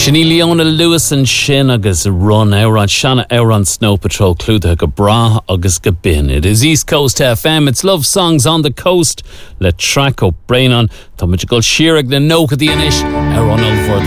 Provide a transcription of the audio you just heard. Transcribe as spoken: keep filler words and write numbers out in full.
Shani Leona Lewis and Shin agus run Euron Shanna Euron Snow Patrol Cluda go bra agus go bin. It is East Coast F M. It's love songs on the coast. Let track up brain on. Tomachikol Shirag the Noka the Inish. Euron over